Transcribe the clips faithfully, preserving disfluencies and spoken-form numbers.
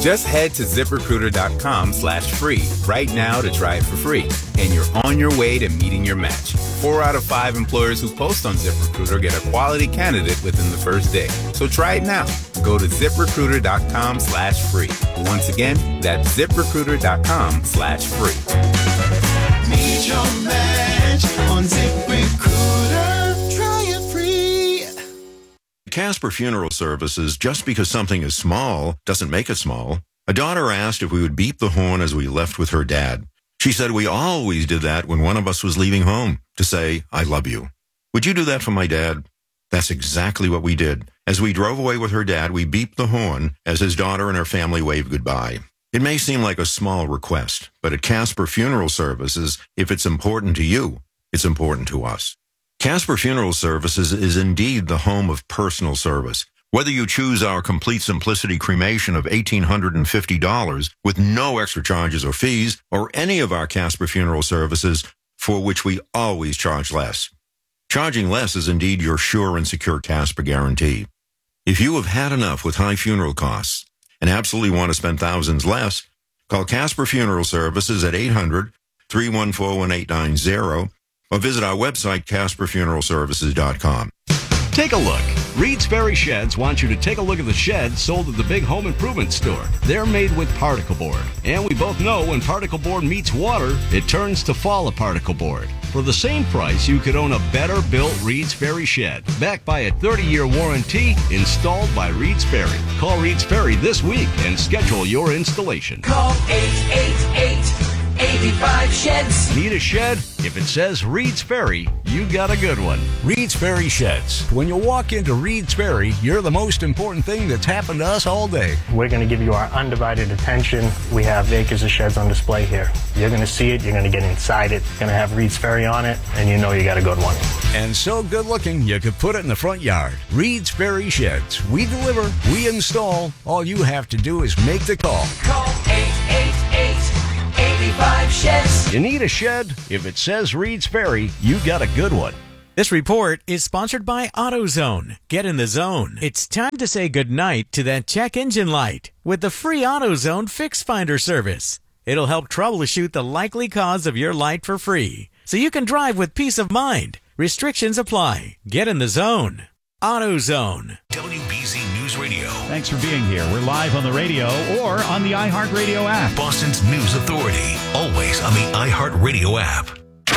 Just head to ZipRecruiter.com slash free right now to try it for free. And you're on your way to meeting your match. Four out of five employers who post on ZipRecruiter get a quality candidate within the first day. So try it now. Go to ZipRecruiter.com slash free. Once again, that's ZipRecruiter.com slash free. Meet your match on ZipRecruiter. Try it free. Casper Funeral Services, just because something is small doesn't make it small. A daughter asked if we would beep the horn as we left with her dad. She said we always did that when one of us was leaving home, to say, I love you. Would you do that for my dad? That's exactly what we did. As we drove away with her dad, we beeped the horn as his daughter and her family waved goodbye. It may seem like a small request, but at Casper Funeral Services, if it's important to you, it's important to us. Casper Funeral Services is indeed the home of personal service. Whether you choose our Complete Simplicity cremation of one thousand eight hundred fifty dollars with no extra charges or fees, or any of our Casper Funeral Services for which we always charge less. Charging less is indeed your sure and secure Casper guarantee. If you have had enough with high funeral costs and absolutely want to spend thousands less, call Casper Funeral Services at eight hundred, three one four, one eight nine zero or visit our website, casper funeral services dot com. Take a look. Reed's Ferry Sheds wants you to take a look at the sheds sold at the big home improvement store. They're made with particle board. And we both know when particle board meets water, it turns to fall apart particle board. For the same price, you could own a better built Reed's Ferry Shed, backed by a thirty-year warranty, installed by Reed's Ferry. Call Reed's Ferry this week and schedule your installation. Call eight eight eight, eight five, sheds. Need a shed? If it says Reed's Ferry, you got a good one. Reed's Ferry Sheds. When you walk into Reed's Ferry, you're the most important thing that's happened to us all day. We're going to give you our undivided attention. We have acres of sheds on display here. You're going to see it. You're going to get inside it. You're going to have Reed's Ferry on it, and you know you got a good one. And so good looking, you could put it in the front yard. Reed's Ferry Sheds. We deliver. We install. All you have to do is make the call. Call eight eight eight, eight five, sheds. You need a shed? If it says Reed's Ferry, you got a good one. This report is sponsored by AutoZone. Get in the zone. It's time to say goodnight to that check engine light with the free AutoZone Fix Finder service. It'll help troubleshoot the likely cause of your light for free, so you can drive with peace of mind. Restrictions apply. Get in the zone. AutoZone. W B Z News Radio. Thanks for being here. We're live on the radio or on the iHeartRadio app. Boston's News Authority. Always on the iHeartRadio app.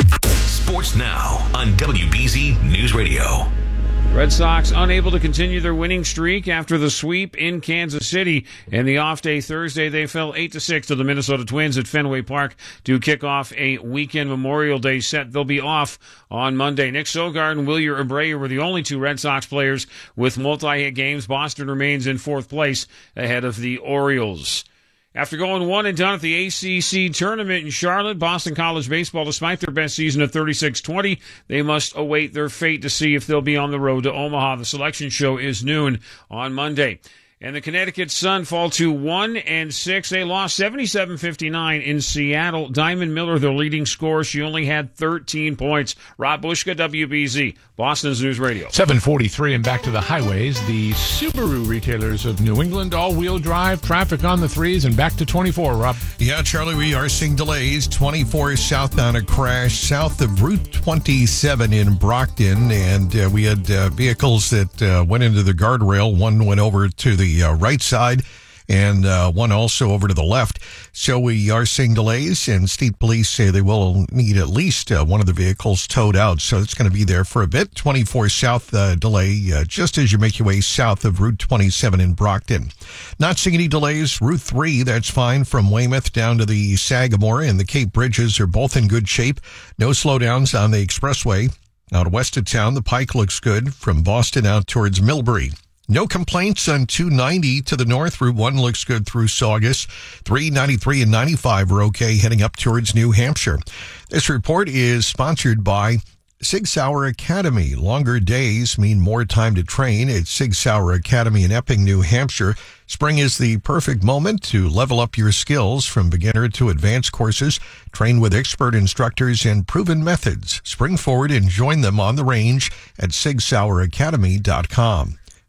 Sports Now on W B Z News Radio. Red Sox unable to continue their winning streak after the sweep in Kansas City. In the off day Thursday, they fell eight to six to the Minnesota Twins at Fenway Park to kick off a weekend Memorial Day set. They'll be off on Monday. Nick Sogard and Wilyer Abreu were the only two Red Sox players with multi-hit games. Boston remains in fourth place ahead of the Orioles. After going one and done at the A C C tournament in Charlotte, Boston College baseball, despite their best season of thirty-six twenty, they must await their fate to see if they'll be on the road to Omaha. The selection show is noon on Monday. And the Connecticut Sun fall to one and six. They lost seventy-seven fifty-nine in Seattle. Diamond Miller, their leading scorer, she only had thirteen points. Rob Bushka, W B Z, Boston's News Radio. seven forty-three and back to the highways. The Subaru retailers of New England, all-wheel drive, traffic on the threes, and back to twenty-four, Rob. Yeah, Charlie, we are seeing delays. twenty-four southbound, a crash south of Route twenty-seven in Brockton, and uh, we had uh, vehicles that uh, went into the guardrail. One went over to the uh, right side, and uh, one also over to the left. So we are seeing delays, and State Police say they will need at least uh, one of the vehicles towed out. So it's going to be there for a bit. twenty-four south uh, delay uh, just as you make your way south of Route twenty-seven in Brockton. Not seeing any delays. Route three, that's fine from Weymouth down to the Sagamore, and the Cape Bridges are both in good shape. No slowdowns on the expressway. Out west of town, the Pike looks good from Boston out towards Millbury. No complaints on two ninety to the north. Route one looks good through Saugus. three ninety-three and ninety-five are okay heading up towards New Hampshire. This report is sponsored by Sig Sauer Academy. Longer days mean more time to train at Sig Sauer Academy in Epping, New Hampshire. Spring is the perfect moment to level up your skills from beginner to advanced courses. Train with expert instructors and proven methods. Spring forward and join them on the range at sig sauer academy dot com.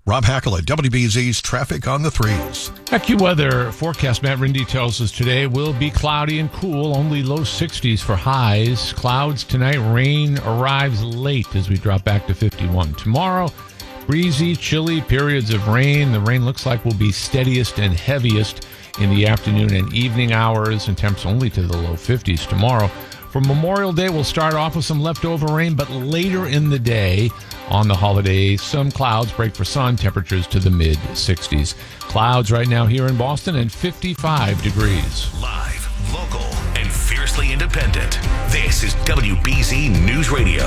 Rob Hackle at W B Z's Traffic on the Threes. AccuWeather forecast Matt Rindy tells us today will be cloudy and cool, only low sixties for highs. Clouds tonight, rain arrives late as we drop back to fifty-one. Tomorrow, breezy, chilly periods of rain. The rain looks like will be steadiest and heaviest in the afternoon and evening hours, and temps only to the low fifties tomorrow. For Memorial Day, we'll start off with some leftover rain, but later in the day on the holiday, some clouds break for sun, temperatures to the mid sixties. Clouds right now here in Boston and fifty-five degrees. Live, local, and fiercely independent. This is W B Z News Radio.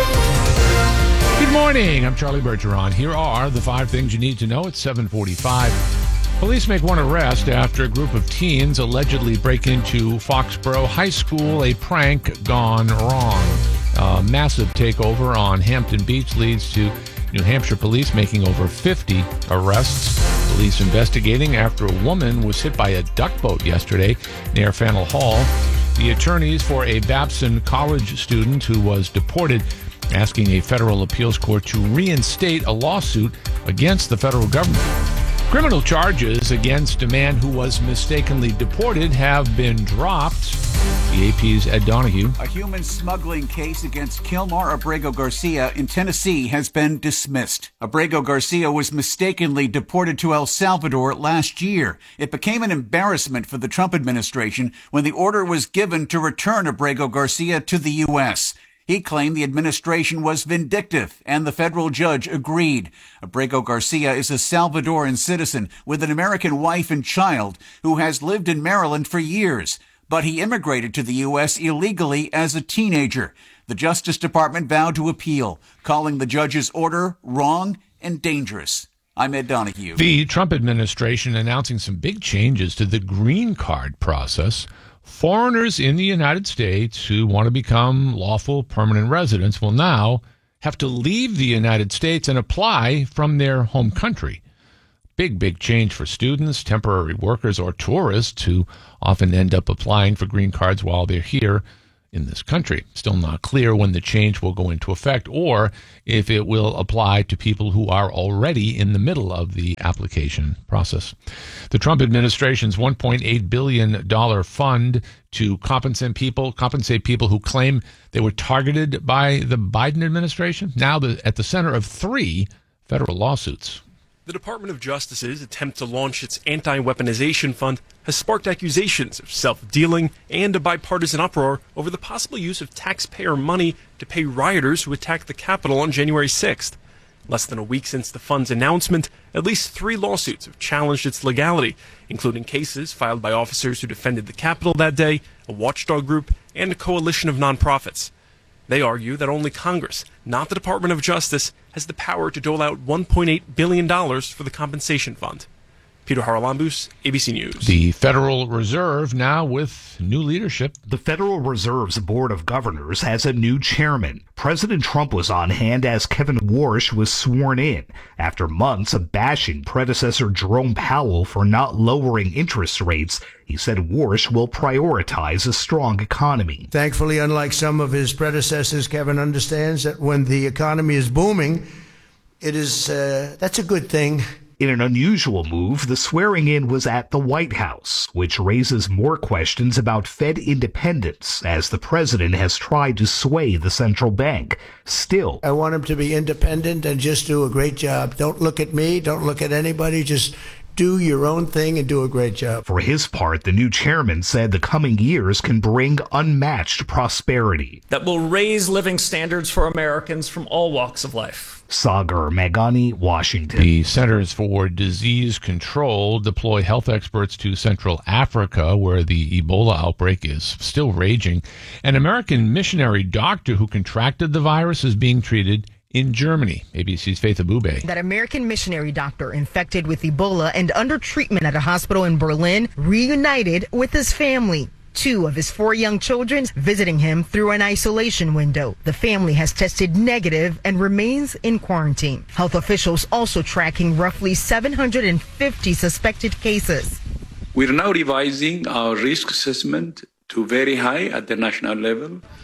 Good morning. I'm Charlie Bergeron. Here are the five things you need to know at seven forty-five. Police make one arrest after a group of teens allegedly break into Foxborough High School, a prank gone wrong. A massive takeover on Hampton Beach leads to New Hampshire police making over fifty arrests. Police investigating after a woman was hit by a duck boat yesterday near Faneuil Hall. The attorneys for a Babson College student who was deported asking a federal appeals court to reinstate a lawsuit against the federal government. Criminal charges against a man who was mistakenly deported have been dropped. The A P's Ed Donahue. A human smuggling case against Kilmar Abrego Garcia in Tennessee has been dismissed. Abrego Garcia was mistakenly deported to El Salvador last year. It became an embarrassment for the Trump administration when the order was given to return Abrego Garcia to the U S He claimed the administration was vindictive, and the federal judge agreed. Abrego Garcia is a Salvadoran citizen with an American wife and child who has lived in Maryland for years, but he immigrated to the U S illegally as a teenager. The Justice Department vowed to appeal, calling the judge's order wrong and dangerous. I'm Ed Donahue. The Trump administration announcing some big changes to the green card process. Foreigners in the United States who want to become lawful permanent residents will now have to leave the United States and apply from their home country. Big, big change for students, temporary workers, or tourists who often end up applying for green cards while they're here in this country. Still not clear when the change will go into effect or if it will apply to people who are already in the middle of the application process. The Trump administration's one point eight billion dollars fund to compensate people, compensate people who claim they were targeted by the Biden administration, now the, at the center of three federal lawsuits. The Department of Justice's attempt to launch its anti-weaponization fund has sparked accusations of self-dealing and a bipartisan uproar over the possible use of taxpayer money to pay rioters who attacked the Capitol on January sixth. Less than a week since the fund's announcement, at least three lawsuits have challenged its legality, including cases filed by officers who defended the Capitol that day, a watchdog group, and a coalition of nonprofits. They argue that only Congress, not the Department of Justice, has the power to dole out one point eight billion dollars for the compensation fund. Peter Haralambous, A B C News. The Federal Reserve now with new leadership. The Federal Reserve's Board of Governors has a new chairman. President Trump was on hand as Kevin Warsh was sworn in after months of bashing predecessor Jerome Powell for not lowering interest rates. He said Warsh will prioritize a strong economy. Thankfully, unlike some of his predecessors, Kevin understands that when the economy is booming, it is uh, that's a good thing. In an unusual move, the swearing-in was at the White House, which raises more questions about Fed independence as the president has tried to sway the central bank. Still, I want him to be independent and just do a great job. Don't look at me. Don't look at anybody. Just do your own thing and do a great job. For his part, the new chairman said the coming years can bring unmatched prosperity that will raise living standards for Americans from all walks of life. Sagar Meghani, Washington. The Centers for Disease Control deploy health experts to Central Africa, where the Ebola outbreak is still raging. An American missionary doctor who contracted the virus is being treated in Germany. A B C's Faith Abube. That American missionary doctor infected with Ebola and under treatment at a hospital in Berlin reunited with his family. Two of his four young children visiting him through an isolation window. The family has tested negative and remains in quarantine. Health officials also tracking roughly seven hundred fifty suspected cases. We're now revising our risk assessment to very high at the national level.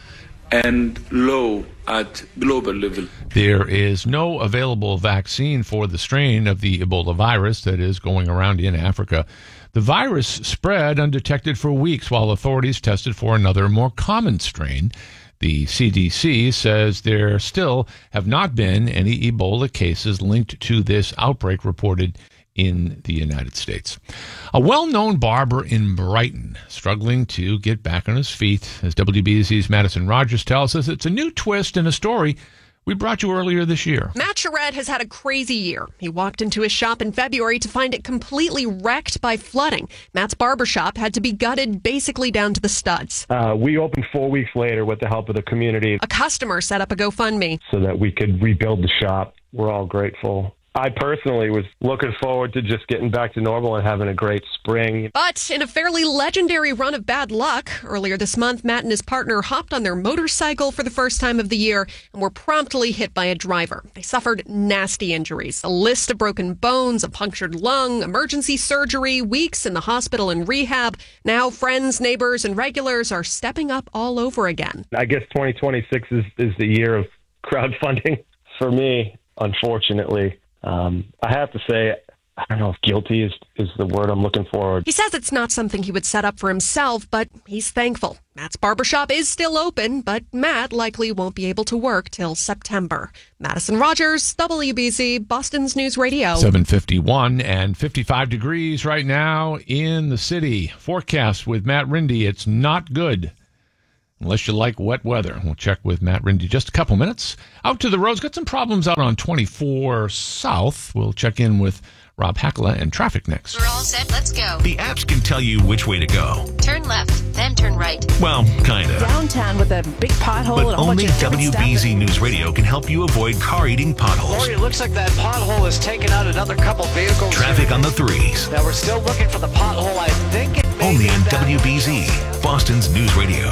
and low at global level. There is no available vaccine for the strain of the Ebola virus that is going around in Africa. The virus spread undetected for weeks while authorities tested for another more common strain. The C D C says there still have not been any Ebola cases linked to this outbreak reported in the United States. A well-known barber in Brighton struggling to get back on his feet. As W B Z's Madison Rogers tells us, it's a new twist in a story we brought you earlier this year. Matt Charette has had a crazy year. He walked into his shop in February to find it completely wrecked by flooding. Matt's barbershop had to be gutted basically down to the studs. Uh, we opened four weeks later with the help of the community. A customer set up a GoFundMe so that we could rebuild the shop. We're all grateful. I personally was looking forward to just getting back to normal and having a great spring. But in a fairly legendary run of bad luck, earlier this month, Matt and his partner hopped on their motorcycle for the first time of the year and were promptly hit by a driver. They suffered nasty injuries, a list of broken bones, a punctured lung, emergency surgery, weeks in the hospital and rehab. Now friends, neighbors, and regulars are stepping up all over again. I guess twenty twenty-six is, is the year of crowdfunding for me, unfortunately. Um, I have to say, I don't know if guilty is, is the word I'm looking for. He says it's not something he would set up for himself, but he's thankful. Matt's barbershop is still open, but Matt likely won't be able to work till September. Madison Rogers, W B Z, Boston's News Radio. seven fifty-one and fifty-five degrees right now in the city. Forecast with Matt Rindy. It's not good. Unless you like wet weather. We'll check with Matt Rindy just a couple minutes. Out to the roads. Got some problems out on twenty-four South. We'll check in with Rob Hakala and traffic next. We're all set. Let's go. The apps can tell you which way to go. Turn left, then turn right. Well, kind of. Downtown with a big pothole. But and a whole only bunch of W B Z News Radio can help you avoid car-eating potholes. Lori, it looks like that pothole has taken out another couple vehicles. Traffic on the threes. Now we're still looking for the pothole. I think it may Only be on that W B Z, Boston's News Radio.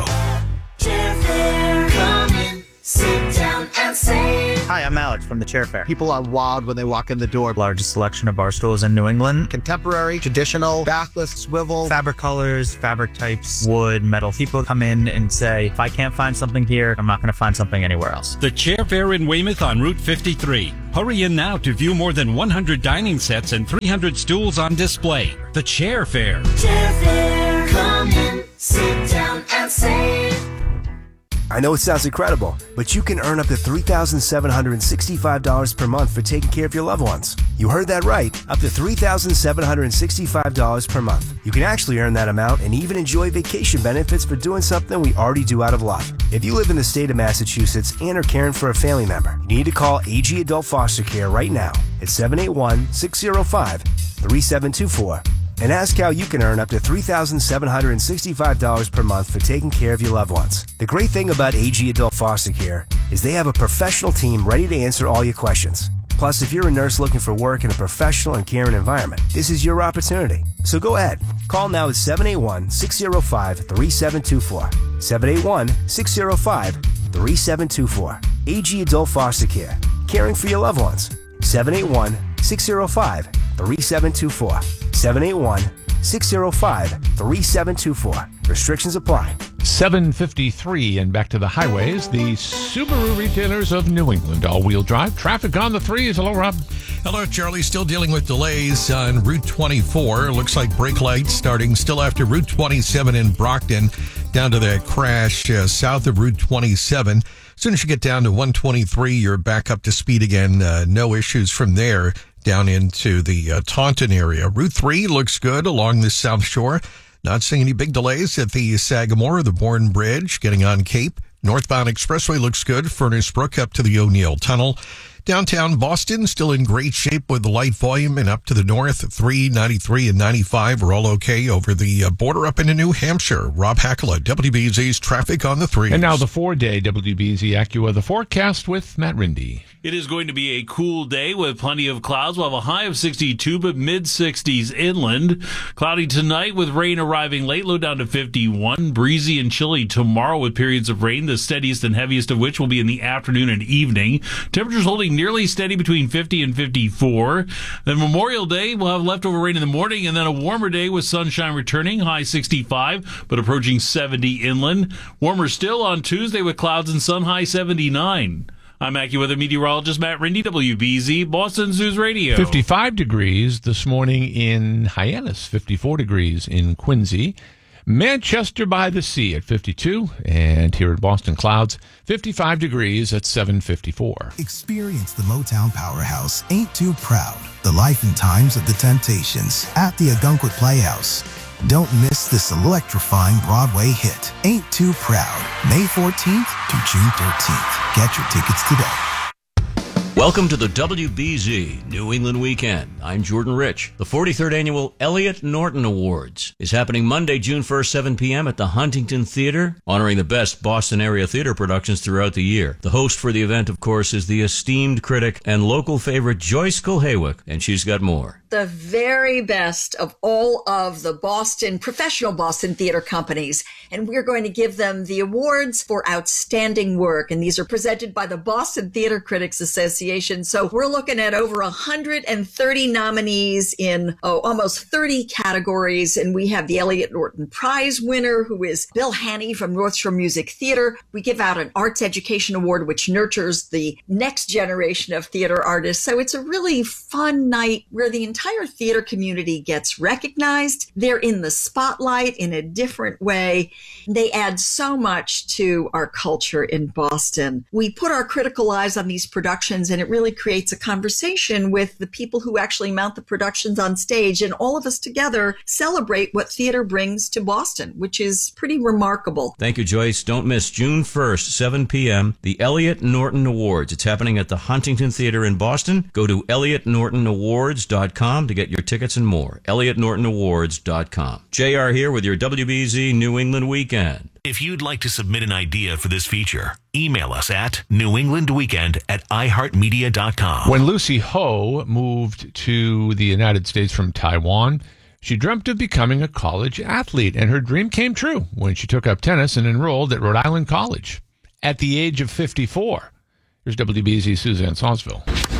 Come in, sit down and sing. Hi, I'm Alex from the Chair Fair. People are wild when they walk in the door. Largest selection of bar stools in New England. Contemporary, traditional, backless, swivel, fabric colors, fabric types, wood, metal. People come in and say, if I can't find something here, I'm not going to find something anywhere else. The Chair Fair in Weymouth on Route fifty-three. Hurry in now to view more than one hundred dining sets and three hundred stools on display. The Chair Fair. Chair Fair. Come in, sit down and sing. I know it sounds incredible, but you can earn up to three thousand seven hundred sixty-five dollars per month for taking care of your loved ones. You heard that right, up to three thousand seven hundred sixty-five dollars per month. You can actually earn that amount and even enjoy vacation benefits for doing something we already do out of love. If you live in the state of Massachusetts and are caring for a family member, you need to call A G Adult Foster Care right now at seven eight one, six zero five, three seven two four. And ask how you can earn up to three thousand seven hundred sixty-five dollars per month for taking care of your loved ones. The great thing about A G Adult Foster Care is they have a professional team ready to answer all your questions. Plus, if you're a nurse looking for work in a professional and caring environment, this is your opportunity. So go ahead. Call now at seven eight one, six zero five, three seven two four. seven eight one, six zero five, three seven two four. A G Adult Foster Care. Caring for your loved ones. seven eight one, six zero five, three seven two four. seven eight one, six zero five, three seven two four. Restrictions apply. seven fifty-three and back to the highways. The Subaru retailers of New England all-wheel drive. Traffic on the threes. Hello, Rob. Hello, Charlie. Still dealing with delays on Route twenty-four. Looks like brake lights starting still after Route twenty-seven in Brockton, down to that crash uh, south of Route twenty-seven. As soon as you get down to one twenty-three, you're back up to speed again. Uh, no issues from there down into the uh, Taunton area. Route three looks good along the South Shore. Not seeing any big delays at the Sagamore or the Bourne Bridge. Getting on Cape. Northbound Expressway looks good. Furnace Brook up to the O'Neill Tunnel. Downtown Boston still in great shape with the light volume, and up to the north, three, ninety-three, and ninety-five are all okay over the uh, border up into New Hampshire. Rob Hakala, W B Z's Traffic on the Threes. And now the four-day W B Z Acura, the forecast with Matt Rindy. It is going to be a cool day with plenty of clouds. We'll have a high of sixty-two, but mid-sixties inland. Cloudy tonight with rain arriving late, low down to fifty-one. Breezy and chilly tomorrow with periods of rain, the steadiest and heaviest of which will be in the afternoon and evening. Temperatures holding nearly steady between fifty and fifty-four. Then Memorial Day, we'll have leftover rain in the morning, and then a warmer day with sunshine returning, high sixty-five, but approaching seventy inland. Warmer still on Tuesday with clouds and sun, high seventy-nine. I'm AccuWeather meteorologist Matt Rindy, W B Z, Boston's News Radio. fifty-five degrees this morning in Hyannis, fifty-four degrees in Quincy. Manchester by the Sea at fifty-two, and here at Boston, clouds, fifty-five degrees at seven fifty-four. Experience the Motown powerhouse, Ain't Too Proud, the life and times of the Temptations at the Ogunquit Playhouse. Don't miss this electrifying Broadway hit, Ain't Too Proud, May fourteenth to June thirteenth. Get your tickets today. Welcome to the W B Z New England Weekend. I'm Jordan Rich. The forty-third Annual Elliot Norton Awards is happening Monday, June first, seven p.m. at the Huntington Theater, honoring the best Boston area theater productions throughout the year. The host for the event, of course, is the esteemed critic and local favorite Joyce Kulhaywick, and she's got more. The very best of all of the Boston, professional Boston theater companies. And we're going to give them the awards for outstanding work. And these are presented by the Boston Theater Critics Association. So we're looking at over one hundred thirty nominees in oh, almost thirty categories. And we have the Elliot Norton Prize winner, who is Bill Haney from North Shore Music Theater. We give out an Arts Education Award, which nurtures the next generation of theater artists. So it's a really fun night where the entire entire theater community gets recognized. They're in the spotlight in a different way. They add so much to our culture in Boston. We put our critical eyes on these productions, and it really creates a conversation with the people who actually mount the productions on stage, and all of us together celebrate what theater brings to Boston, which is pretty remarkable. Thank you, Joyce. Don't miss June first, seven p.m., the Elliot Norton Awards. It's happening at the Huntington Theater in Boston. Go to elliot norton awards dot com to get your tickets and more. elliot norton awards dot com. J R here with your W B Z New England Weekend. If you'd like to submit an idea for this feature, email us at newenglandweekend at iheartmedia dot com. When Lucy Ho moved to the United States from Taiwan, she dreamt of becoming a college athlete, and her dream came true when she took up tennis and enrolled at Rhode Island College at the age of fifty-four. Here's W B Z's Suzanne Sausville.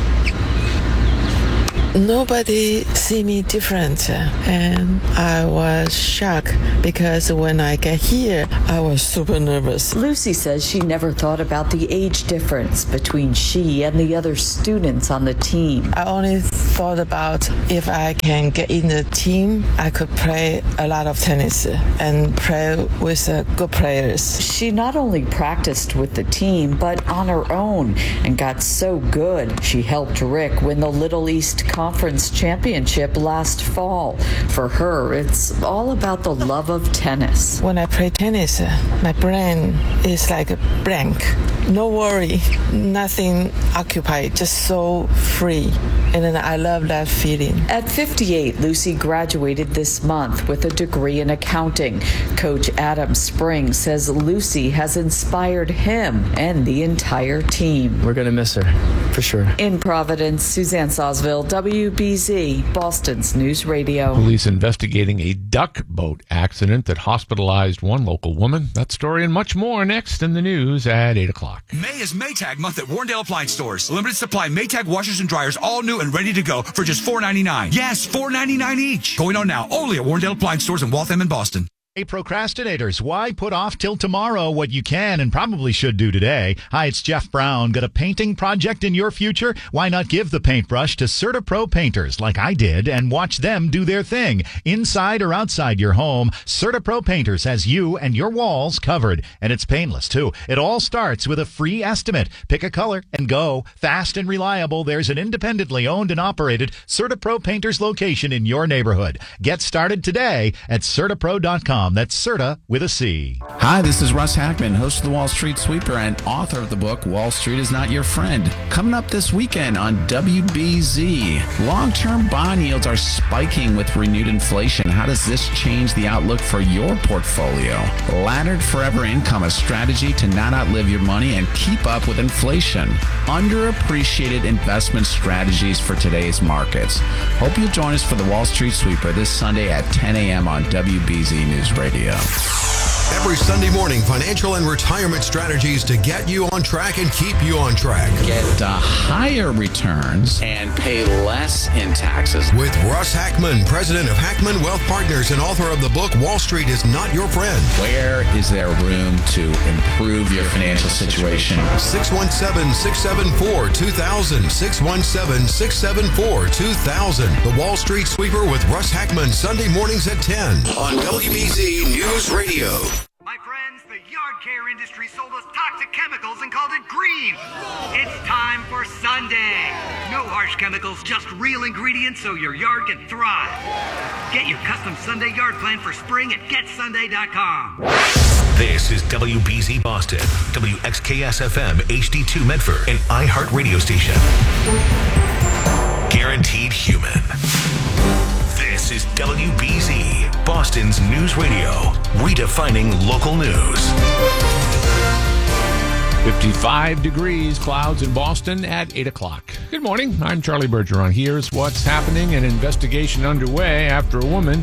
Nobody see me different, and I was shocked because when I get here, I was super nervous. Lucy says she never thought about the age difference between she and the other students on the team. I only thought about if I can get in the team, I could play a lot of tennis and play with uh, good players. She not only practiced with the team, but on her own, and got so good, she helped Rick win the Little East Conference Conference Championship last fall. For her, it's all about the love of tennis. When I play tennis, my brain is like a blank. No worry, nothing occupied, just so free. And then I love that feeling. At fifty-eight, Lucy graduated this month with a degree in accounting. Coach Adam Spring says Lucy has inspired him and the entire team. We're going to miss her, for sure. In Providence, Suzanne Sausville, W B Z, Boston's News Radio. Police investigating a duck boat accident that hospitalized one local woman. That story and much more next in the news at eight o'clock. May is Maytag month at Warrendale Appliance Stores. Limited supply Maytag washers and dryers, all new and ready to go for just four ninety-nine. Yes, four ninety-nine each. Going on now only at Warrendale Appliance Stores in Waltham and Boston. Hey, procrastinators, why put off till tomorrow what you can and probably should do today? Hi, it's Jeff Brown. Got a painting project in your future? Why not give the paintbrush to CertaPro painters like I did and watch them do their thing? Inside or outside your home, CertaPro Painters has you and your walls covered. And it's painless, too. It all starts with a free estimate. Pick a color and go. Fast and reliable, there's an independently owned and operated CertaPro Painters location in your neighborhood. Get started today at Certapro dot com. That's Certa with a C. Hi, this is Russ Hackman, host of the Wall Street Sweeper and author of the book, Wall Street is Not Your Friend. Coming up this weekend on W B Z, long-term bond yields are spiking with renewed inflation. How does this change the outlook for your portfolio? Laddered Forever Income, a strategy to not outlive your money and keep up with inflation. Underappreciated investment strategies for today's markets. Hope you'll join us for the Wall Street Sweeper this Sunday at ten a.m. on W B Z News Radio. Every Sunday morning, financial and retirement strategies to get you on track and keep you on track. Get uh, higher returns and pay less in taxes. With Russ Hackman, president of Hackman Wealth Partners and author of the book Wall Street is Not Your Friend. Where is there room to improve your financial situation? six one seven, six seven four, two thousand. six one seven, six seven four, two thousand. The Wall Street Sweeper with Russ Hackman, Sunday mornings at ten on W B Z News Radio. My friends, the yard care industry sold us toxic chemicals and called it green. It's time for Sunday. No harsh chemicals, just real ingredients so your yard can thrive. Get your custom Sunday yard plan for spring at get sunday dot com. This is W B Z Boston, W X K S F M H D two Medford, an iHeart radio station. Guaranteed human. This is W B Z, Boston's news radio, redefining local news. fifty-five degrees, clouds in Boston at eight o'clock. Good morning, I'm Charlie Bergeron. Here's what's happening. An investigation underway after a woman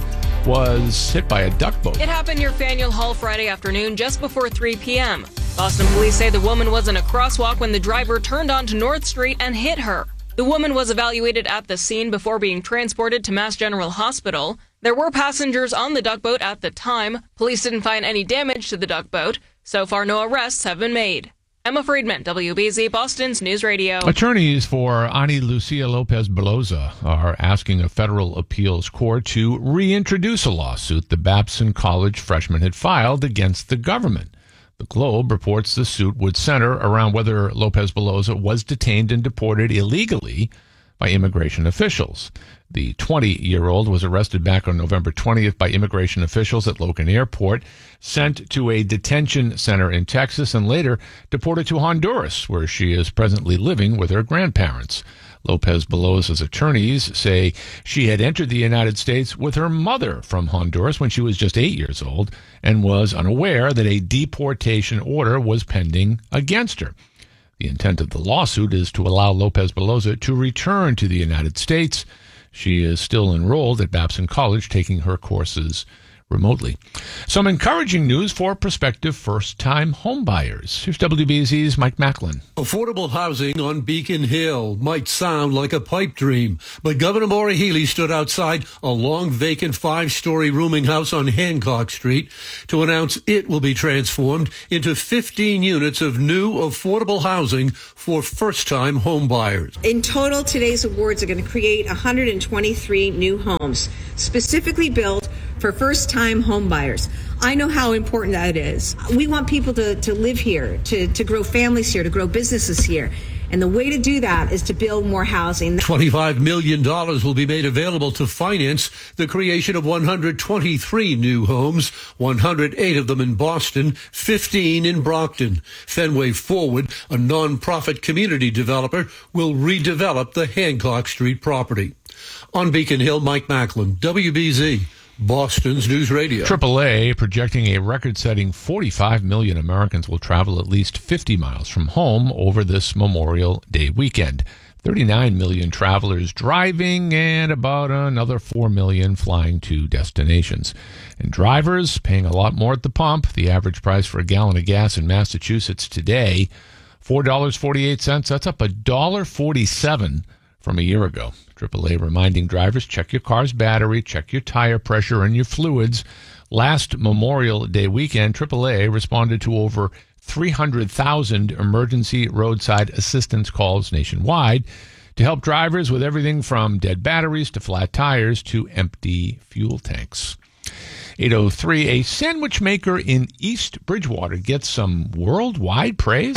was hit by a duck boat. It happened near Faneuil Hall Friday afternoon, just before three p.m. Boston police say the woman was in a crosswalk when the driver turned onto North Street and hit her. The woman was evaluated at the scene before being transported to Mass General Hospital. There were passengers on the duck boat at the time. Police didn't find any damage to the duck boat. So far, no arrests have been made. Emma Friedman, W B Z Boston's News Radio. Attorneys for Ani Lucia Lopez Beloza are asking a federal appeals court to reintroduce a lawsuit the Babson College freshman had filed against the government. The Globe reports the suit would center around whether Lopez Beloza was detained and deported illegally by immigration officials. The twenty-year-old was arrested back on November twentieth by immigration officials at Logan Airport, sent to a detention center in Texas, and later deported to Honduras, where she is presently living with her grandparents. Lopez Beloza's attorneys say she had entered the United States with her mother from Honduras when she was just eight years old and was unaware that a deportation order was pending against her. The intent of the lawsuit is to allow Lopez Beloza to return to the United States. She is still enrolled at Babson College, taking her courses remotely. Some encouraging news for prospective first-time homebuyers. Here's W B Z's Mike Macklin. Affordable housing on Beacon Hill might sound like a pipe dream, but Governor Maura Healey stood outside a long vacant five-story rooming house on Hancock Street to announce it will be transformed into fifteen units of new affordable housing for first-time homebuyers. In total, today's awards are going to create one hundred twenty-three new homes, specifically built for first-time home buyers. I know how important that is. We want people to, to live here, to, to grow families here, to grow businesses here. And the way to do that is to build more housing. twenty-five million dollars will be made available to finance the creation of one hundred twenty-three new homes, one hundred eight of them in Boston, fifteen in Brockton. Fenway Forward, a nonprofit community developer, will redevelop the Hancock Street property. On Beacon Hill, Mike Macklin, W B Z. Boston's News Radio. triple A projecting a record-setting forty-five million Americans will travel at least fifty miles from home over this Memorial Day weekend. thirty-nine million travelers driving and about another four million flying to destinations. And drivers paying a lot more at the pump. The average price for a gallon of gas in Massachusetts today, four dollars and forty-eight cents. That's up one dollar and forty-seven cents from a year ago. triple A reminding drivers, check your car's battery, check your tire pressure and your fluids. Last Memorial Day weekend, triple A responded to over three hundred thousand emergency roadside assistance calls nationwide to help drivers with everything from dead batteries to flat tires to empty fuel tanks. eight oh three, a sandwich maker in East Bridgewater gets some worldwide praise.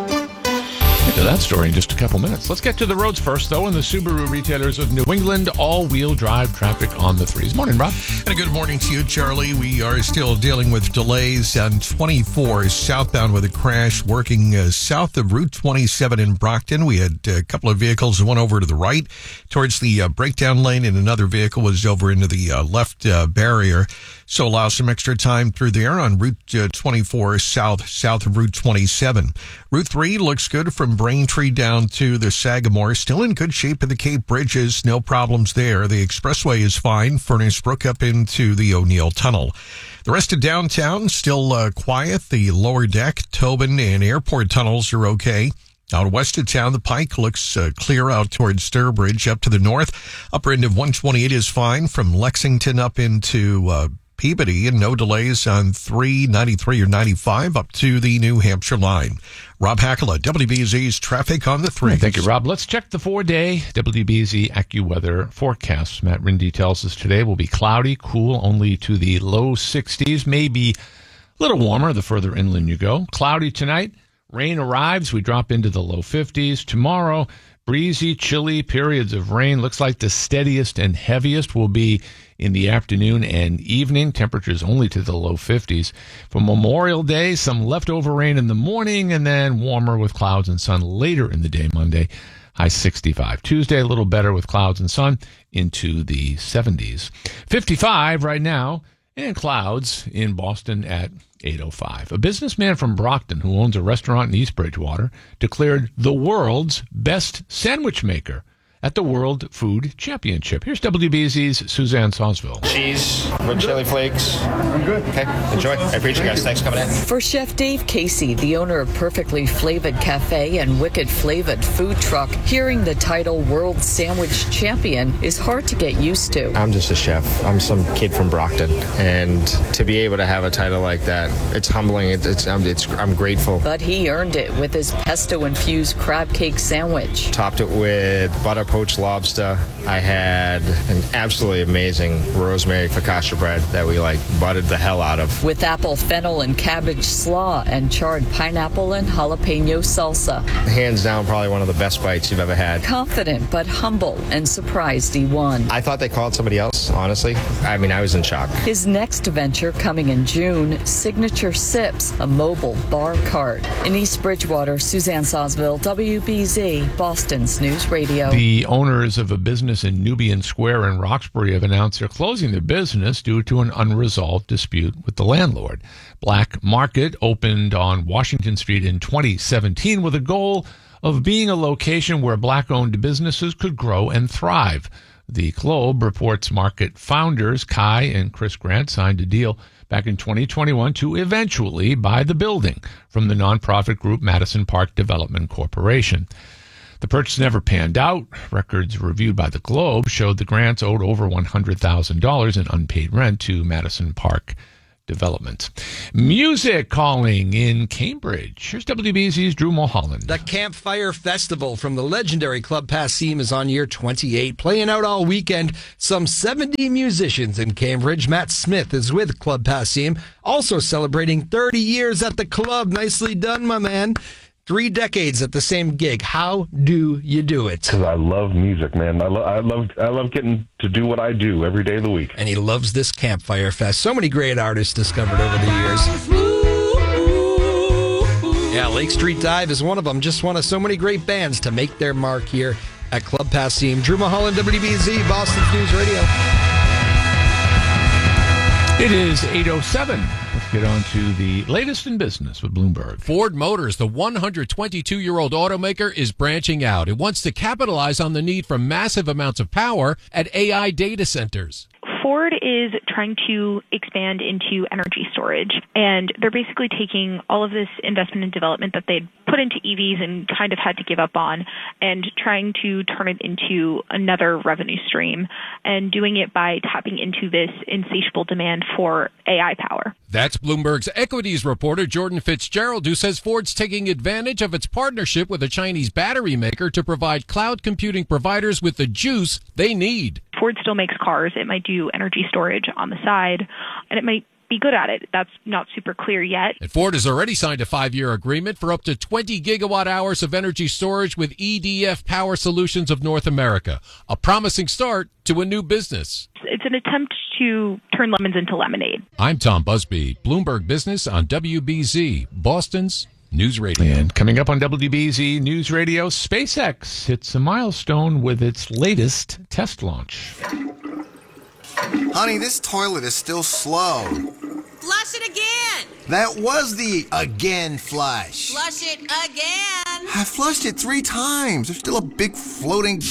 Get to that story in just a couple minutes. Let's get to the roads first, though, and the Subaru retailers of New England all-wheel drive traffic on the threes. Morning, Rob. And a good morning to you, Charlie. We are still dealing with delays on twenty-four southbound with a crash working uh, south of Route twenty-seven in Brockton. We had a couple of vehicles, one over to the right towards the uh, breakdown lane, and another vehicle was over into the uh, left uh, barrier. So allow some extra time through there on Route uh, twenty-four south, south of Route twenty-seven. Route three looks good from Braintree down to the Sagamore. Still in good shape at the Cape Bridges. No problems there. The expressway is fine. Furnace Brook up into the O'Neill Tunnel. The rest of downtown still uh, quiet. The lower deck, Tobin and Airport tunnels are okay. Out west of town, the Pike looks uh, clear out towards Sturbridge. Up to the north, upper end of one twenty-eight is fine from Lexington up into uh, Peabody, and no delays on three ninety-three or ninety-five up to the New Hampshire line. Rob Hackala, W B Z's traffic on the three. Thank you, Rob. Let's check the four-day W B Z AccuWeather forecast. Matt Rindy tells us today will be cloudy, cool only to the low sixties, maybe a little warmer the further inland you go. Cloudy tonight. Rain arrives. We drop into the low fifties. Tomorrow, breezy, chilly periods of rain. Looks like the steadiest and heaviest will be in the afternoon and evening. Temperatures only to the low fifties. For Memorial Day, some leftover rain in the morning and then warmer with clouds and sun later in the day Monday. High sixty-five. Tuesday, a little better with clouds and sun into the seventies. fifty-five right now and clouds in Boston at eight oh five. A businessman from Brockton who owns a restaurant in East Bridgewater declared the world's best sandwich maker at the World Food Championship. Here's W B Z's Suzanne Sausville. Cheese, red chili flakes. I'm good. Okay, enjoy. I appreciate you guys. Thanks for coming in. For Chef Dave Casey, the owner of Perfectly Flavored Cafe and Wicked Flavored Food Truck, hearing the title World Sandwich Champion is hard to get used to. I'm just a chef. I'm some kid from Brockton, and to be able to have a title like that, it's humbling. It's, it's, I'm, it's, I'm grateful. But he earned it with his pesto-infused crab cake sandwich. Topped it with butter poached lobster. I had an absolutely amazing rosemary focaccia bread that we like buttered the hell out of. With apple fennel and cabbage slaw and charred pineapple and jalapeno salsa. Hands down, probably one of the best bites you've ever had. Confident but humble and surprised he won. I thought they called somebody else, honestly. I mean, I was in shock. His next venture coming in June, Signature Sips, a mobile bar cart. In East Bridgewater, Suzanne Sausville, W B Z, Boston's News Radio. The owners of a business in Nubian Square in Roxbury have announced they're closing their business due to an unresolved dispute with the landlord. Black Market opened on Washington Street in twenty seventeen with a goal of being a location where black-owned businesses could grow and thrive. The Globe reports Market founders Kai and Chris Grant signed a deal back in twenty twenty-one to eventually buy the building from the nonprofit group Madison Park Development Corporation. The purchase never panned out. Records reviewed by the Globe showed the Grants owed over one hundred thousand dollars in unpaid rent to Madison Park Development. Music calling in Cambridge. Here's W B Z's Drew Mulholland. The Campfire Festival from the legendary Club Passim is on year twenty-eight, playing out all weekend. Some seventy musicians in Cambridge. Matt Smith is with Club Passim, also celebrating thirty years at the club. Nicely done, my man. Three decades at the same gig. How do you do it? Because I love music, man. I, lo- I love I love getting to do what I do every day of the week. And he loves this Campfire Fest. So many great artists discovered over the years. Yeah, Lake Street Dive is one of them. Just one of so many great bands to make their mark here at Club Passim. Drew Mulholland, W B Z, Boston's News Radio. It is eight oh seven. Let's get on to the latest in business with Bloomberg. Ford Motors, the one hundred twenty-two-year-old automaker, is branching out. It wants to capitalize on the need for massive amounts of power at A I data centers. Ford is trying to expand into energy storage, and they're basically taking all of this investment and development that they'd put into E Vs and kind of had to give up on and trying to turn it into another revenue stream and doing it by tapping into this insatiable demand for A I power. That's Bloomberg's equities reporter Jordan Fitzgerald, who says Ford's taking advantage of its partnership with a Chinese battery maker to provide cloud computing providers with the juice they need. Ford still makes cars. It might do energy storage on the side, and it might be good at it. That's not super clear yet. And Ford has already signed a five-year agreement for up to twenty gigawatt hours of energy storage with E D F Power Solutions of North America, a promising start to a new business. It's an attempt to turn lemons into lemonade. I'm Tom Busby, Bloomberg Business on W B Z, Boston's News Radio. And coming up on W B Z News Radio, SpaceX hits a milestone with its latest test launch. Honey, this toilet is still slow. Flush it again. That was the again flush. Flush it again. I flushed it three times. There's still a big floating...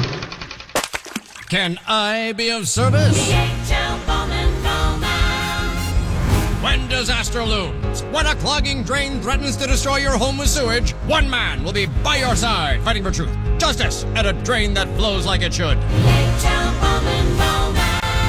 Can I be of service? D H L Bowman Bowman. When disaster looms, when a clogging drain threatens to destroy your home with sewage, one man will be by your side fighting for truth, justice, and a drain that flows like it should. D H L Bowman Bowman.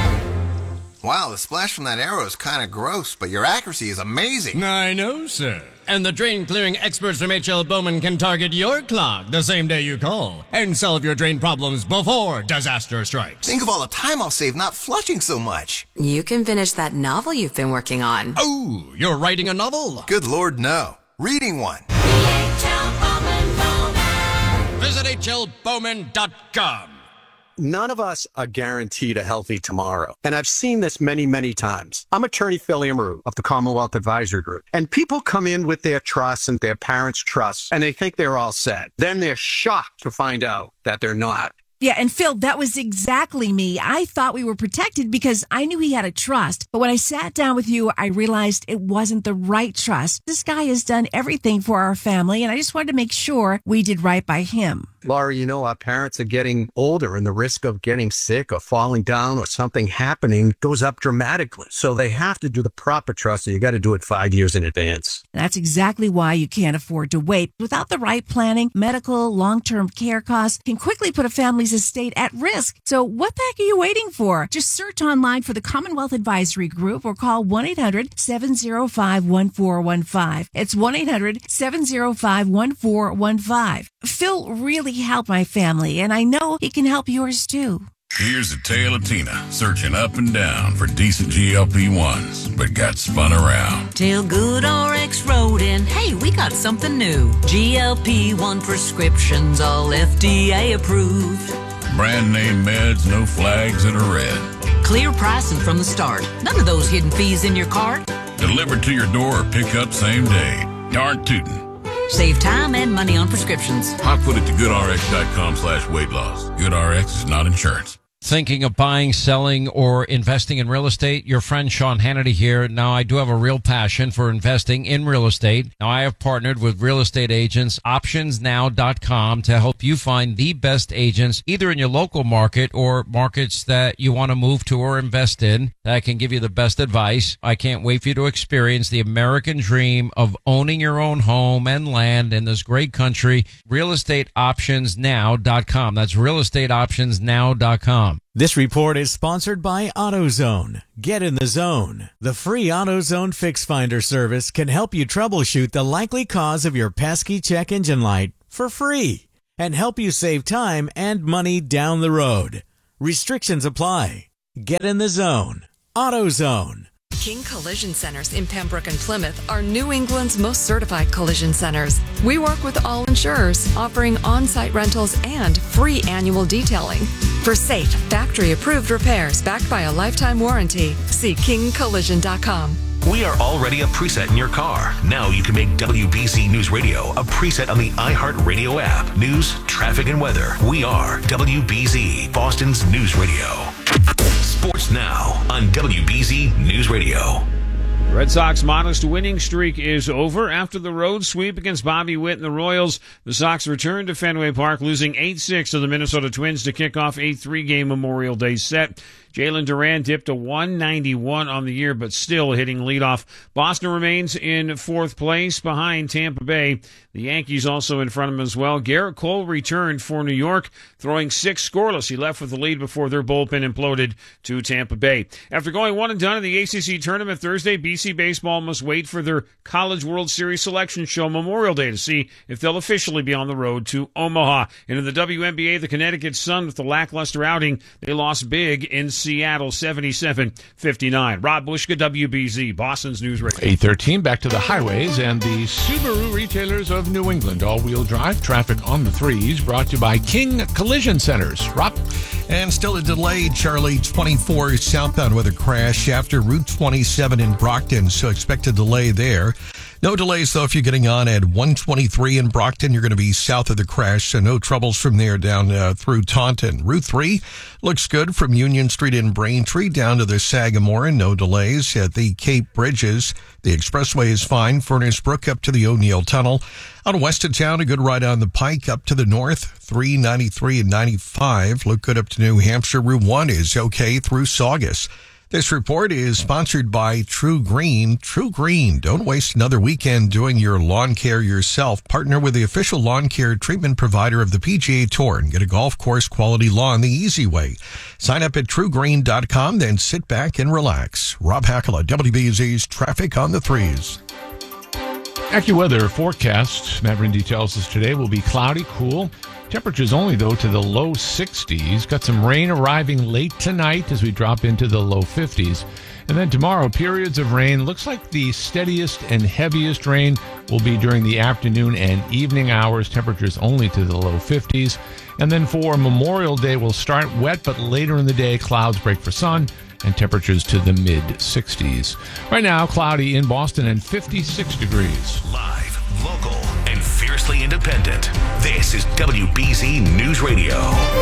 Wow, the splash from that arrow is kind of gross, but your accuracy is amazing. I know, sir. And the drain clearing experts from H L Bowman can target your clog the same day you call and solve your drain problems before disaster strikes. Think of all the time I'll save not flushing so much. You can finish that novel you've been working on. Oh, you're writing a novel? Good Lord, no. Reading one. D H L Bowman Bowman. Visit H L Bowman dot com. None of us are guaranteed a healthy tomorrow. And I've seen this many, many times. I'm attorney Phil Amaru of the Commonwealth Advisory Group. And people come in with their trusts and their parents' trusts, and they think they're all set. Then they're shocked to find out that they're not. Yeah, and Phil, that was exactly me. I thought we were protected because I knew he had a trust. But when I sat down with you, I realized it wasn't the right trust. This guy has done everything for our family, and I just wanted to make sure we did right by him. Laura, you know, our parents are getting older and the risk of getting sick or falling down or something happening goes up dramatically. So they have to do the proper trust, and you got to do it five years in advance. That's exactly why you can't afford to wait. Without the right planning, medical, long-term care costs can quickly put a family's estate at risk. So what the heck are you waiting for? Just search online for the Commonwealth Advisory Group or call one eight hundred seven oh five one four one five. It's one eight hundred seven oh five one four one five. Phil really helped my family, and I know he can help yours too. Here's a tale of Tina searching up and down for decent G L P ones, but got spun around. Till Good R X wrote in, hey, we got something new. G L P one prescriptions, all F D A approved. Brand name meds, no flags that are red. Clear pricing from the start. None of those hidden fees in your cart. Delivered to your door or pick up same day. Darn tootin'. Save time and money on prescriptions. Hot foot at the goodrx.com slash weight loss. GoodRx is not insurance. Thinking of buying, selling, or investing in real estate? Your friend Sean Hannity here. Now, I do have a real passion for investing in real estate. Now, I have partnered with real estate agents, options now dot com, to help you find the best agents, either in your local market or markets that you want to move to or invest in, that can give you the best advice. I can't wait for you to experience the American dream of owning your own home and land in this great country. real estate options now dot com. That's real estate options now dot com. This report is sponsored by AutoZone. Get in the zone. The free AutoZone Fix Finder service can help you troubleshoot the likely cause of your pesky check engine light for free and help you save time and money down the road. Restrictions apply. Get in the zone. AutoZone. King Collision Centers in Pembroke and Plymouth are New England's most certified collision centers. We work with all insurers, offering on-site rentals and free annual detailing. For safe, factory-approved repairs backed by a lifetime warranty, see king collision dot com. We are already a preset in your car. Now you can make W B Z News Radio a preset on the iHeartRadio app. News, traffic, and weather. We are W B Z, Boston's News Radio. Sports now on W B Z News Radio. Red Sox modest winning streak is over after the road sweep against Bobby Witt and the Royals. The Sox returned to Fenway Park, losing eight six to the Minnesota Twins to kick off a three-game Memorial Day set. Jalen Duran dipped to one ninety-one on the year, but still hitting leadoff. Boston remains in fourth place behind Tampa Bay. The Yankees also in front of them as well. Garrett Cole returned for New York, throwing six scoreless. He left with the lead before their bullpen imploded to Tampa Bay. After going one and done in the A C C tournament Thursday, B C Baseball must wait for their College World Series selection show Memorial Day to see if they'll officially be on the road to Omaha. And in the W N B A, the Connecticut Sun, with the lackluster outing, they lost big in Seattle, seventy-seven fifty-nine. Rob Bushka, W B Z, Boston's News Radio. eight thirteen, back to the highways and the Subaru retailers of New England. All-wheel drive traffic on the threes, brought to you by King Collision Centers. Rob? And still a delay, Charlie, twenty-four southbound with a crash after Route twenty-seven in Brockton, so expect a delay there. No delays, though, if you're getting on at one twenty-three in Brockton. You're going to be south of the crash, so no troubles from there down uh, through Taunton. Route three looks good from Union Street in Braintree down to the Sagamore. No delays at the Cape Bridges. The expressway is fine. Furnace Brook up to the O'Neill Tunnel. Out west of town, a good ride on the Pike up to the north. three ninety-three and ninety-five look good up to New Hampshire. Route one is okay through Saugus. This report is sponsored by True Green. True Green. Don't waste another weekend doing your lawn care yourself. Partner with the official lawn care treatment provider of the P G A Tour and get a golf course quality lawn the easy way. Sign up at true green dot com, then sit back and relax. Rob Hackala, W B Z's Traffic on the Threes. AccuWeather forecast. Matt Rindy tells us today will be cloudy, cool. Temperatures only, though, to the low sixties. Got some rain arriving late tonight as we drop into the low fifties. And then tomorrow, periods of rain. Looks like the steadiest and heaviest rain will be during the afternoon and evening hours. Temperatures only to the low fifties. And then for Memorial Day, we'll start wet, but later in the day, clouds break for sun and temperatures to the mid sixties. Right now, cloudy in Boston and fifty-six degrees. Live, local, and fiercely independent. This is W B Z News Radio.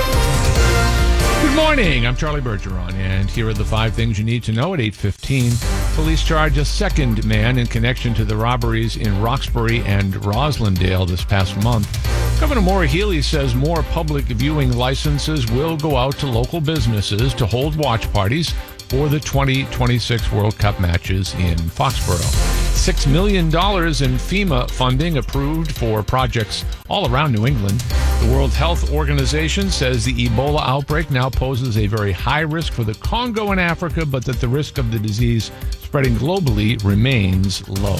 Good morning. I'm Charlie Bergeron, and here are the five things you need to know at eight fifteen. Police charge a second man in connection to the robberies in Roxbury and Roslindale this past month. Governor Maura Healey says more public viewing licenses will go out to local businesses to hold watch parties for the twenty twenty-six World Cup matches in Foxborough. Six million dollars in FEMA funding approved for projects all around New England. The World Health Organization says the Ebola outbreak now poses a very high risk for the Congo and Africa, but that the risk of the disease spreading globally remains low.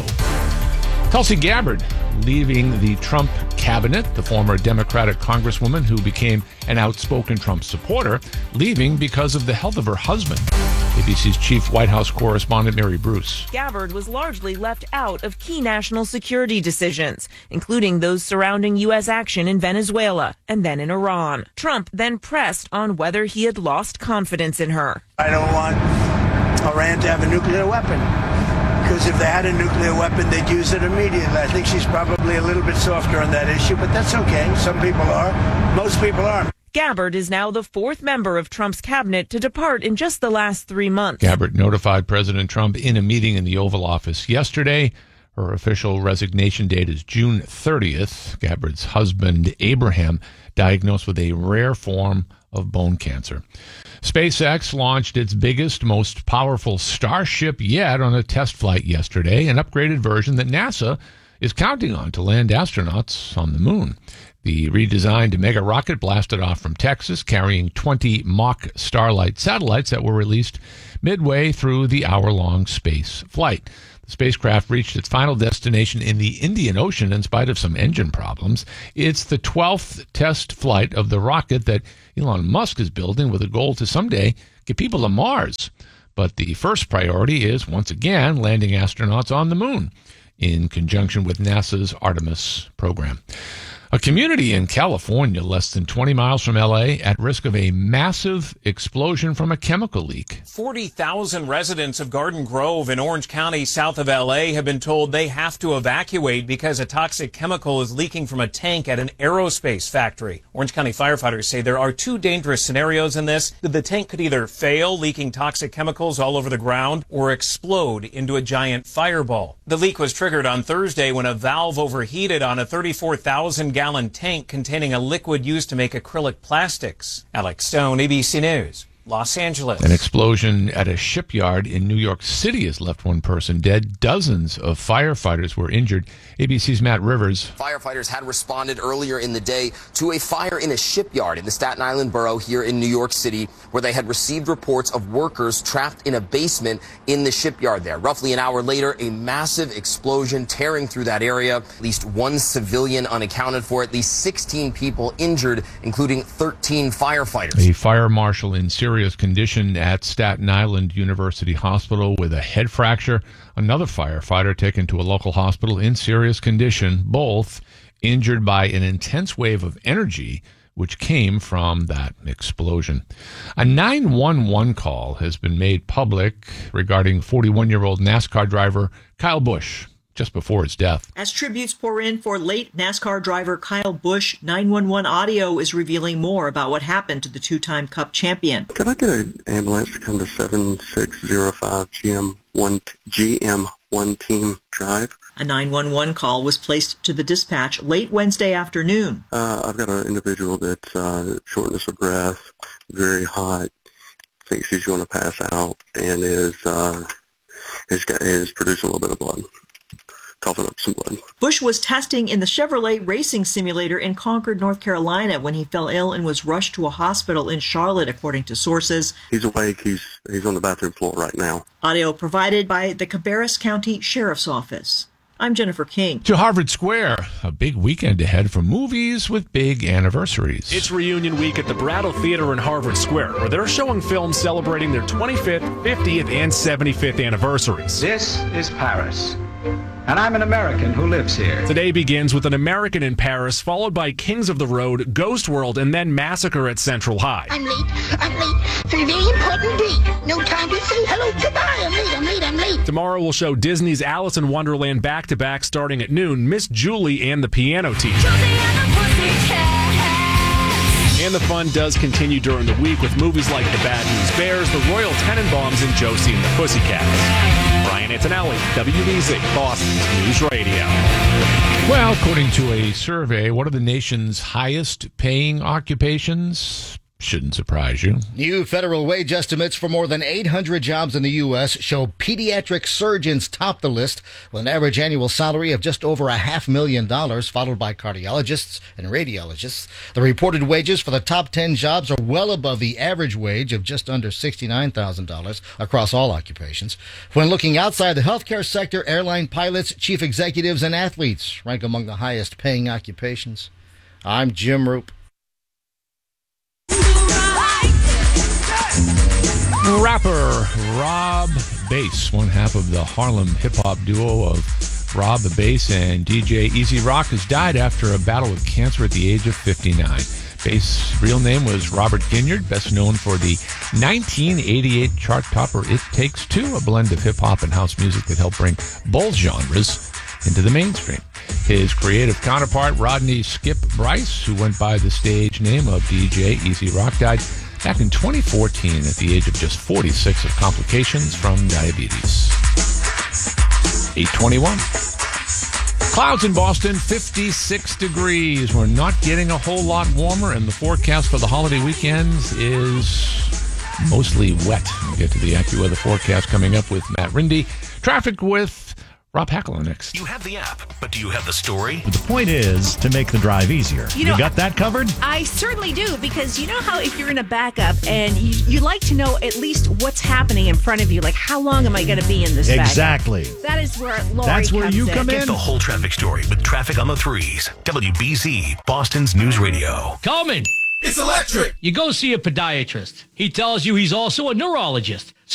Tulsi Gabbard leaving the Trump cabinet, the former Democratic congresswoman who became an outspoken Trump supporter, leaving because of the health of her husband. A B C's chief White House correspondent Mary Bruce. Gabbard was largely left out of key national security decisions, including those surrounding U S action in Venezuela and then in Iran. Trump then pressed on whether he had lost confidence in her. I don't want Iran to have a nuclear weapon, because if they had a nuclear weapon, they'd use it immediately. I think she's probably a little bit softer on that issue, but that's okay. Some people are. Most people aren't. Gabbard is now the fourth member of Trump's cabinet to depart in just the last three months. Gabbard notified President Trump in a meeting in the Oval Office yesterday. Her official resignation date is June thirtieth. Gabbard's husband, Abraham, diagnosed with a rare form of bone cancer. SpaceX launched its biggest, most powerful Starship yet on a test flight yesterday, an upgraded version that NASA is counting on to land astronauts on the moon. The redesigned mega rocket blasted off from Texas, carrying twenty mock Starlight satellites that were released midway through the hour-long space flight. The spacecraft reached its final destination in the Indian Ocean in spite of some engine problems. It's the twelfth test flight of the rocket that Elon Musk is building with a goal to someday get people to Mars. But the first priority is, once again, landing astronauts on the moon in conjunction with NASA's Artemis program. A community in California, less than twenty miles from L A, at risk of a massive explosion from a chemical leak. forty thousand residents of Garden Grove in Orange County, south of L A, have been told they have to evacuate because a toxic chemical is leaking from a tank at an aerospace factory. Orange County firefighters say there are two dangerous scenarios in this. That the tank could either fail, leaking toxic chemicals all over the ground, or explode into a giant fireball. The leak was triggered on Thursday when a valve overheated on a thirty-four thousand gallon tank containing a liquid used to make acrylic plastics. Alex Stone, A B C News, Los Angeles. An explosion at a shipyard in New York City has left one person dead. Dozens of firefighters were injured. A B C's Matt Rivers. Firefighters had responded earlier in the day to a fire in a shipyard in the Staten Island borough here in New York City, where they had received reports of workers trapped in a basement in the shipyard there. Roughly an hour later, a massive explosion tearing through that area. At least one civilian unaccounted for, at least sixteen people injured, including thirteen firefighters. A fire marshal in serious condition at Staten Island University Hospital with a head fracture. Another firefighter taken to a local hospital in serious condition, both injured by an intense wave of energy which came from that explosion. A nine one one call has been made public regarding forty-one-year-old NASCAR driver Kyle Busch. just before his death. As tributes pour in for late NASCAR driver Kyle Busch, nine one one Audio is revealing more about what happened to the two-time Cup champion. Could I get an ambulance to come to seven six zero five G M one G M one Team Drive? A nine one one call was placed to the dispatch late Wednesday afternoon. Uh, I've got an individual that's uh, shortness of breath, very hot, thinks he's going to pass out, and is, uh, is, is producing a little bit of blood. Coughing up some blood. Busch was testing in the Chevrolet racing simulator in Concord, North Carolina, when he fell ill and was rushed to a hospital in Charlotte, according to sources. He's awake. He's he's on the bathroom floor right now. Audio provided by the Cabarrus County Sheriff's Office. I'm Jennifer King. To Harvard Square, a big weekend ahead for movies with big anniversaries. It's reunion week at the Brattle Theater in Harvard Square, where they're showing films celebrating their twenty-fifth, fiftieth, and seventy-fifth anniversaries. This is Paris, and I'm an American who lives here. Today begins with An American in Paris, followed by Kings of the Road, Ghost World, and then Massacre at Central High. I'm late. I'm late for a very important date. No time to say hello, goodbye. I'm late. I'm late. I'm late. Tomorrow we'll show Disney's Alice in Wonderland back-to-back starting at noon, Miss Julie and the Piano Teacher. And the fun does continue during the week with movies like The Bad News Bears, The Royal Tenenbaums, and Josie and the Pussycats. Brian Antonelli, W B Z, Boston's News Radio. Well, according to a survey, one of the nation's highest paying occupations shouldn't surprise you. New federal wage estimates for more than eight hundred jobs in the U S show pediatric surgeons top the list with an average annual salary of just over a half million dollars, followed by cardiologists and radiologists. The reported wages for the top ten jobs are well above the average wage of just under sixty-nine thousand dollars across all occupations. When looking outside the healthcare sector, airline pilots, chief executives, and athletes rank among the highest paying occupations. I'm Jim Roop. Rapper Rob Base, one half of the Harlem hip-hop duo of Rob the Bass and D J Easy Rock, has died after a battle with cancer at the age of fifty-nine. Bass' real name was Robert Ginyard, best known for the nineteen eighty-eight chart topper It Takes Two, a blend of hip-hop and house music that helped bring both genres into the mainstream. His creative counterpart, Rodney Skip Bryce, who went by the stage name of D J Easy Rock, died back in twenty fourteen at the age of just forty-six of complications from diabetes. eight twenty-one. Clouds in Boston, fifty-six degrees. We're not getting a whole lot warmer, and the forecast for the holiday weekend is mostly wet. We'll get to the AccuWeather forecast coming up with Matt Rindy. Traffic with Rob Hackler next. You have the app, but do you have the story? The point is to make the drive easier. You know, you got that covered? I certainly do, because you know how if you're in a backup and you, you like to know at least what's happening in front of you, like how long am I going to be in this Exactly. backup? That is where Lori That's where comes you in. come Get in. the whole traffic story with Traffic on the Threes. W B Z, Boston's News Radio. Coleman. It's electric. You go see a podiatrist. He tells you he's also a neurologist.